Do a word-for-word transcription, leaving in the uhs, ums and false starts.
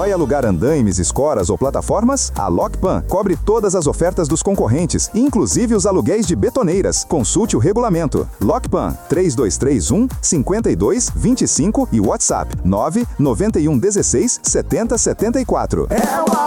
Vai alugar andaimes, escoras ou plataformas? A Lockpan cobre todas as ofertas dos concorrentes, inclusive os aluguéis de betoneiras. Consulte o regulamento. Lockpan três dois três um, cinco dois dois cinco e WhatsApp nove nove um um seis sete zero sete quatro. É uma